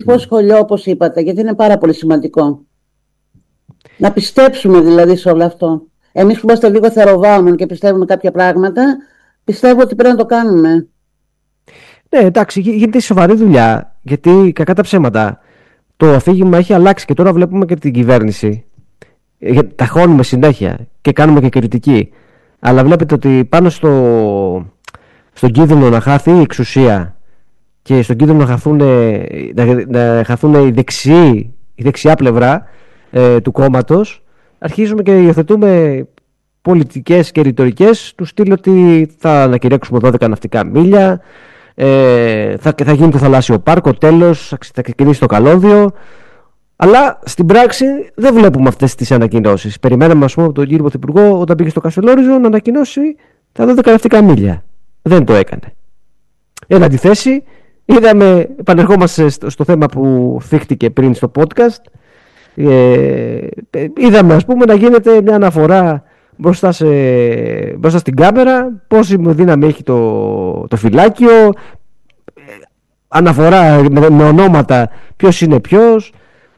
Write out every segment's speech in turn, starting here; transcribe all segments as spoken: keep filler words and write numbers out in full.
κρυφό σχολείο, όπως είπατε, γιατί είναι πάρα πολύ σημαντικό. Να πιστέψουμε δηλαδή σε όλο αυτό. Εμείς που είμαστε λίγο θεροβάμων και πιστεύουμε κάποια πράγματα, πιστεύω ότι πρέπει να το κάνουμε. Ναι, εντάξει, γίνεται σοβαρή δουλειά, γιατί κακά τα ψέματα. Το αφήγημα έχει αλλάξει και τώρα βλέπουμε και την κυβέρνηση. Τα χώνουμε συνέχεια και κάνουμε και κριτική. Αλλά βλέπετε ότι πάνω στο, στον κίνδυνο να χάθει η εξουσία και στον κίνδυνο να χαθούν, να, να χαθούν οι δεξιοί, η δεξιά πλευρά ε, του κόμματος, αρχίζουμε και υιοθετούμε πολιτικές και ρητορικές του στυλ ότι θα ανακηρύξουμε δώδεκα ναυτικά μίλια, ε, θα, θα γίνει το θαλάσσιο πάρκο, τέλος, θα ξεκινήσει το καλώδιο. Αλλά στην πράξη δεν βλέπουμε αυτές τις ανακοινώσεις. Περιμέναμε, ας πούμε, από τον κύριο Πρωθυπουργό όταν πήγε στο Καστελόριζο να ανακοινώσει τα δώδεκα ναυτικά μίλια. Δεν το έκανε. Εν αντιθέσει, είδαμε, επανερχόμαστε στο, στο θέμα που θίχτηκε πριν στο podcast, ε, είδαμε, ας πούμε, να γίνεται μια αναφορά μπροστά, σε, μπροστά στην κάμερα, πόση δύναμη έχει το, το φυλάκιο, αναφορά με, με ονόματα ποιος είναι ποιος.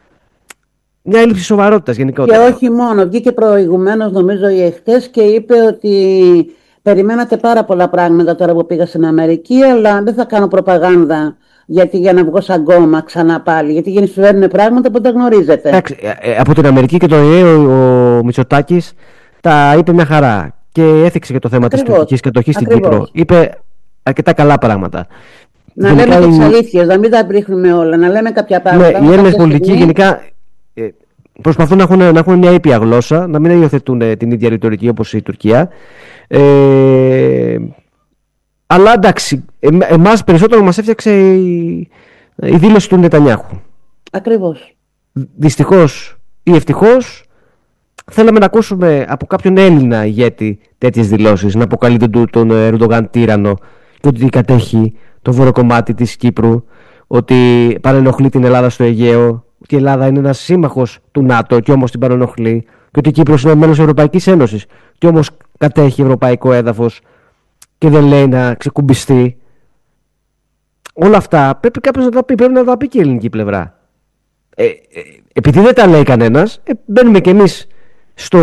Μια έλλειψη σοβαρότητας γενικότερα. Και όχι μόνο, βγήκε προηγουμένως, νομίζω, η εχθές και είπε ότι περιμένατε πάρα πολλά πράγματα τώρα που πήγα στην Αμερική, αλλά δεν θα κάνω προπαγάνδα γιατί για να βγω σαν κόμμα ξανά πάλι. Γιατί συμβαίνουν πράγματα που τα γνωρίζετε. Εντάξει, από την Αμερική και το ΕΕ ο, ο Μητσοτάκης τα είπε μια χαρά και έθιξε και το θέμα Ακριβώς. της τουρκικής κατοχής στην Κύπρο. Είπε αρκετά καλά πράγματα. Να γενικά, λέμε τις αλήθειες, να μην τα πρίχνουμε όλα, να λέμε κάποια πράγματα. Ναι, οι Έλληνες πολιτικοί στιγμή... γενικά ε, προσπαθούν να έχουν, να έχουν μια ήπια γλώσσα, να μην υιοθετούν την ίδια ρητορική όπως η Τουρκία. Ε, αλλά εντάξει, ε, εμάς περισσότερο μας έφτιαξε η, η δήλωση του Νετανιάχου. Ακριβώς. Δυστυχώς ή ευτυχώς θέλαμε να ακούσουμε από κάποιον Έλληνα ηγέτη τέτοιες δηλώσεις, να αποκαλείται τον Ερντογάν τύραννο και ότι κατέχει το βόρειο κομμάτι της Κύπρου, ότι παρενοχλεί την Ελλάδα στο Αιγαίο, ότι η Ελλάδα είναι ένας σύμμαχος του ΝΑΤΟ και όμως την παρενοχλεί, και ότι η Κύπρος είναι μέλος της Ευρωπαϊκής Ένωσης και όμως κατέχει ευρωπαϊκό έδαφος και δεν λέει να ξεκουμπιστεί. Όλα αυτά πρέπει κάποιος να τα πει, πρέπει να τα πει και η ελληνική πλευρά. Ε, ε, επειδή δεν τα λέει κανένας, ε, μπαίνουμε κι εμείς στο,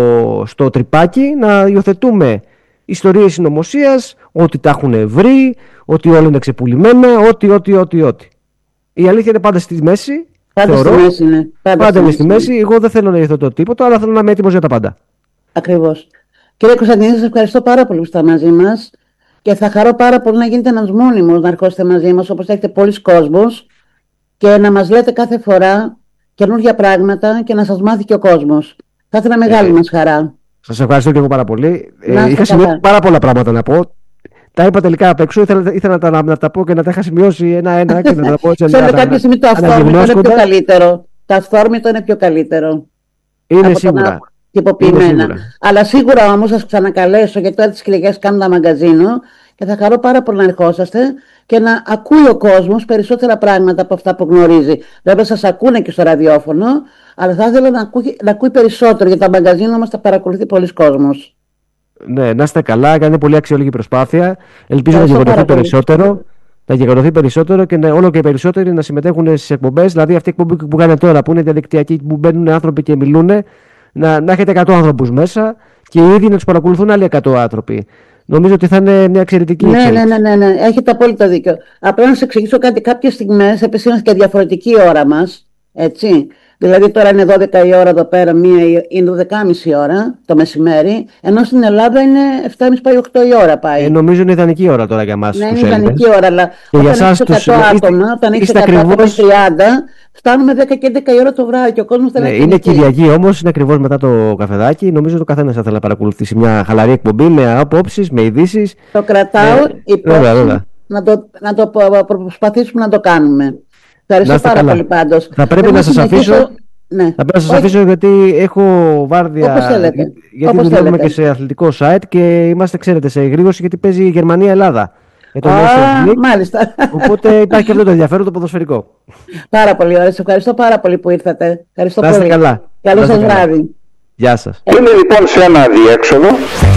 στο τρυπάκι να υιοθετούμε ιστορίες συνωμοσίας, ότι τα έχουν βρει, ότι όλα είναι ξεπουλημένα, ότι, ότι, ότι, ότι. Η αλήθεια είναι πάντα στη μέση. Πάντα θεωρώ, στη μέση είναι. Πάντα, πάντα είναι στη μέση. Εγώ δεν θέλω να υιοθετώ τίποτα, αλλά θέλω να είμαι έτοιμος για τα πάντα. Ακριβώς. Κύριε Κωνσταντινίδη, σας ευχαριστώ πάρα πολύ που είστε μαζί μας και θα χαρώ πάρα πολύ να γίνετε ένας μόνιμος, να ερχόσετε μαζί μας όπως έχετε πολλοί κόσμος και να μας λέτε κάθε φορά καινούργια πράγματα και να σας μάθει και ο κόσμος. Θα ήθελα μεγάλη ε, μας χαρά. Σας ευχαριστώ και εγώ πάρα πολύ. Ε, είχα σημειώσει πάρα πολλά πράγματα να πω. Τα είπα τελικά απ' έξω. Ήθελα, ήθελα να, τα, να τα πω και να τα είχα σημειώσει ένα-ένα και να τα πω έτσι. Σε κάποια στιγμή το αυθόρμητο είναι πιο καλύτερο. Το αυθόρμητο είναι πιο καλύτερο. Είναι σίγουρα. Τυποποιημένα. Αλλά σίγουρα όμως σας ξανακαλέσω, γιατί τώρα τις κυριακές κάνω ένα μαγκαζίνο και θα χαρώ πάρα πολύ να ερχόσαστε και να ακούει ο κόσμος περισσότερα πράγματα από αυτά που γνωρίζει. Βέβαια σας ακούνε και στο ραδιόφωνο, αλλά θα ήθελα να ακούει, να ακούει περισσότερο, γιατί τα μαγκαζίνα μας τα παρακολουθεί πολλοί κόσμος. Ναι, να είστε καλά, κάνει πολύ αξιόλογη προσπάθεια. Ελπίζω να γεγονωθεί περισσότερο. Να γεγονωθεί περισσότερο και να, όλο και περισσότεροι να συμμετέχουν στις εκπομπές. Δηλαδή, αυτή η εκπομπή που κάνετε τώρα, που είναι διαδικτυακή, που μπαίνουν άνθρωποι και μιλούν, να, να έχετε εκατό άνθρωπους μέσα και οι ίδιοι να τους παρακολουθούν άλλοι εκατό άνθρωποι. Νομίζω ότι θα είναι μια εξαιρετική ναι, ναι, ναι, ναι, ναι, έχετε απόλυτο δίκιο. Απλά να σας εξηγήσω κάτι. Κάποιες στιγμές επίσης και διαφορετική ώρα μας. Έτσι. Δηλαδή τώρα είναι δώδεκα η ώρα εδώ πέρα, μία είναι δώδεκα και μισή ώρα το μεσημέρι, ενώ στην Ελλάδα είναι επτά και μισή πάει οκτώ η ώρα πάει. Ε, νομίζω είναι ιδανική ώρα τώρα για εμάς. Ναι, είναι ιδανική ώρα, αλλά και όταν έχεις εκατό άτομα, όταν έχεις εκατό τριάντα, φτάνουμε δέκα και έντεκα η ώρα το βράδυ και ο κόσμος θέλει ναι, να είναι Κυριακή όμως, είναι ακριβώς μετά το καφεδάκι. Νομίζω το καθένας θα θέλει να παρακολουθήσει μια χαλαρή εκπομπή με απόψεις, με ειδήσεις. Το κρατάω ε, υπόψη, βέβαια, βέβαια. Να, το, να το προσπαθήσουμε να το κάνουμε. Ευχαριστώ πάρα καλά. Πολύ πάντως. Θα πρέπει να σας αφήσω. Ναι. Θα πρέπει να σας αφήσω γιατί έχω βάρδια. Όπως θέλετε. Γιατί Όπως δουλεύουμε θέλετε. και σε αθλητικό site και είμαστε, ξέρετε, σε εγρήγορση γιατί παίζει η Γερμανία-Ελλάδα. Α, μάλιστα. Οπότε υπάρχει και αυτό το ενδιαφέρον το ποδοσφαιρικό. Πάρα πολύ ωραία. Σας ευχαριστώ πάρα πολύ που ήρθατε. Ευχαριστώ να είστε πολύ. Καλά. Καλό σας βράδυ. Γεια σας. Είμαι λοιπόν σε ένα διέξοδο.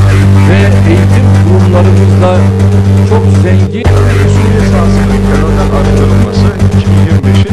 Ve eğitim kurumlarımızda çok zengin eğitim esasının kenardan aktarılması iki bin yirmi beşin